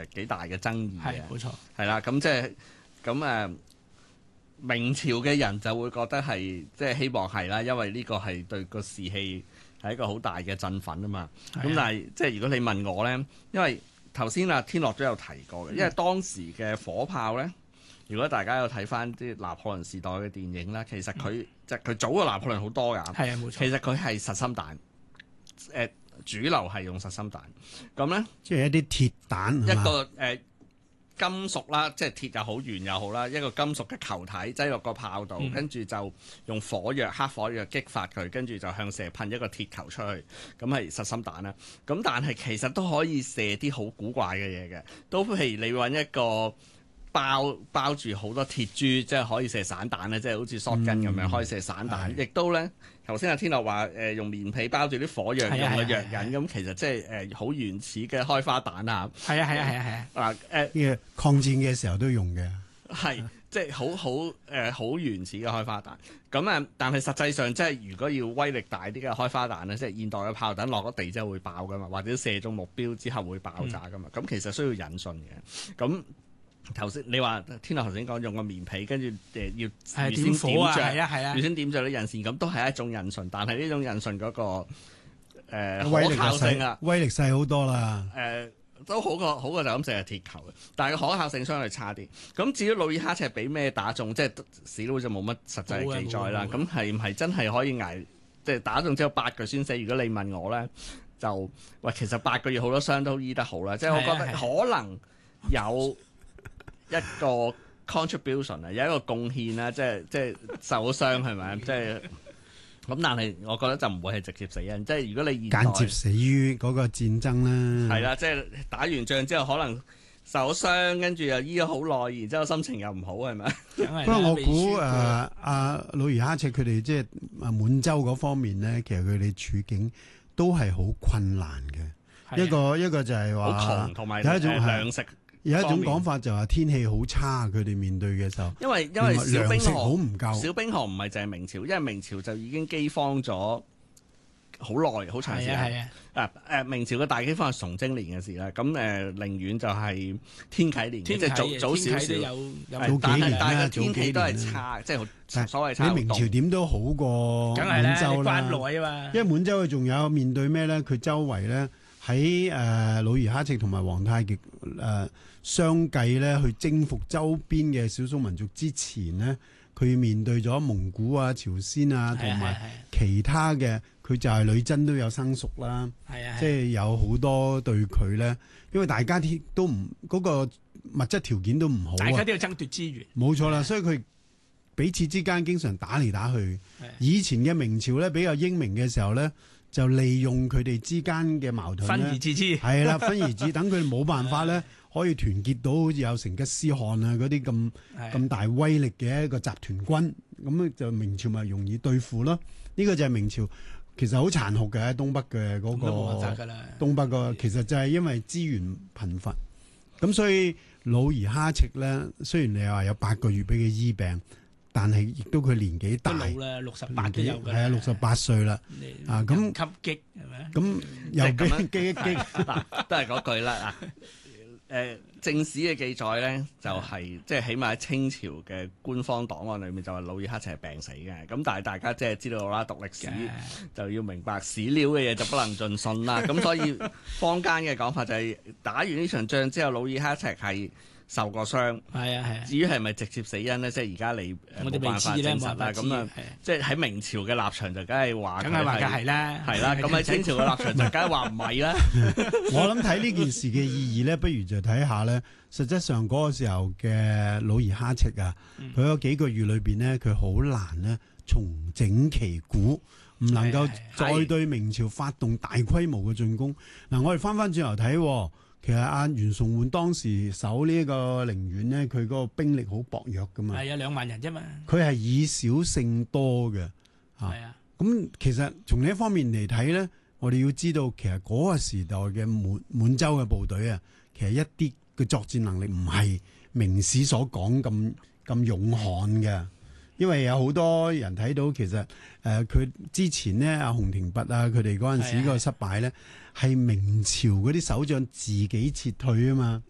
幾大嘅爭議嘅。 係冇錯， 係啦，咁即係咁明朝嘅人就會覺得係即係希望係啦，因為呢個係對個士氣係一個好大嘅振奮啊嘛。咁但係即係如果你問我咧，因為頭先阿天樂都有提過嘅，因為當時嘅火炮咧，如果大家有睇翻啲拿破崙時代嘅電影啦，其實佢即係佢早過拿破崙好多㗎。 係啊冇錯。 其實佢係實心彈，主流係用實心彈。咁咧， 即係一啲鐵彈， 一個金屬啦，即係鐵又好，鉛又好啦，一個金屬嘅球體擠落個炮度，跟住就用火藥、黑火藥激發佢，跟住就向射噴一個鐵球出去，咁係實心彈啦。咁但係其實都可以射啲好古怪嘅嘢嘅，都譬如你揾一個包住好多鐵珠，即係可以射散彈咧，即係好似 shotgun 咁樣可以射散彈，亦都咧頭先阿天樂話用棉被包住啲火藥用嘅藥引，咁其實即係好原始嘅開花彈啊！ 係啊！ 嘅抗戰嘅時候都用嘅， 係即係好原始嘅開花彈。咁但係實際上即係如果要威力大啲嘅開花彈咧，即係現代嘅炮彈落咗地之後會爆噶嘛，或者射中目標之後會爆炸噶嘛。咁其實需要引信嘅。咁頭先你話天樂頭先講用個棉被，跟住要預先點着，預先點着啲引線，咁都係一種引信，但係呢種引信嗰個可靠性啊， 威力細好多啦。 都好過就咁射係鐵球嘅，但係個可靠性相對差啲。咁至於努爾哈赤係俾咩打中，即係史料就冇乜實際嘅記載啦。咁係唔係真係可以捱？即係打中之後8個先死？如果你問我咧，就其實8個月好多傷都醫得好啦。即係我覺得可能有一個 contribution 啊，有一個貢獻啦，即係受傷係咪？即係咁，但係我覺得就唔會係直接死因。即係如果你間接死於嗰個戰爭啦， 係啦，即係打完仗之後可能受傷，跟住又醫咗好耐，然之後心情又唔好，係咪？ 不過我估阿努爾哈赤佢哋即係滿洲嗰方面咧，其實佢哋處境都係好困難嘅。一個就係話好窮，同埋有一種糧食。 有一種講法就話天氣好差，佢哋面對嘅時候， 因為小冰河好唔夠。 小冰河唔係淨係明朝，因為明朝就已經饑荒咗好耐、好長時間。明朝嘅大饑荒係崇禎年嘅事啦。咁寧遠就係天啟年，即係早少少。但係天氣都係差，即係所謂差。 你明朝點都好過滿洲啦，因為滿洲佢仲有面對咩咧？佢周圍咧喺努爾哈赤同埋皇太極相繼咧去征服周邊嘅少數民族之前呢，佢面對咗蒙古啊、朝鮮啊同埋其他嘅，佢就係女真都有生屬啦，即係有好多對佢咧，因為大家都唔嗰個物質條件都唔好， 大家都要爭奪資源， 冇錯啦，所以佢彼此之間經常打嚟打去。以前嘅明朝咧比較英明嘅時候咧，就利用佢哋之間嘅矛盾分而治之， 係啦，分而治，等佢哋冇辦法咧，可以團結到好似有成吉思汗啊嗰啲咁大威力嘅一個集團軍，咁就明朝咪容易對付咯。呢個就係明朝其實好殘酷嘅喺東北嘅嗰個東北個，其實就係因為資源貧乏，咁所以努爾哈赤咧，雖然你話有8個月俾佢醫病。但係亦都佢年紀大， 都老啦，68都有㗎。 係啊，68歲啦。咁吸擊係咪？ 咁又俾人擊一擊， 嗱都係嗰句啦。正史嘅記載咧，就係即係起碼喺清朝嘅官方檔案裏面就話努爾哈赤係病死嘅。咁但係大家即係知道啦，讀歷史就要明白史料嘅嘢就不能盡信啦。咁所以坊間嘅講法就係打完呢場仗之後，努爾哈赤係受過傷，至於係咪直接死因咧？即係而家你冇辦法證實啦。咁即係喺明朝嘅立場就梗係話佢係啦。咁喺清朝嘅立場就梗係話唔係啦。 我諗睇呢件事嘅意義咧，不如就睇下咧。實質上嗰個時候嘅努爾哈赤啊，佢嗰幾個月裏邊呢，佢好難咧重整旗鼓，唔能夠再對明朝發動大規模嘅進攻。嗱，我哋翻轉頭睇。其實阿袁崇煥當時守呢一個寧遠呢，佢嗰個兵力好薄弱噶嘛， 係啊，2萬人啫嘛。 佢係以少勝多嘅，咁其實從呢一方面嚟睇咧，我哋要知道其實嗰個時代嘅滿洲嘅部隊啊，其實一啲嘅作戰能力唔係明史所講咁勇悍嘅。因為有好多人睇到其實佢之前呢，阿洪廷弼啊，佢哋嗰陣時個失敗咧，係明朝嗰啲守將自己撤退啊嘛。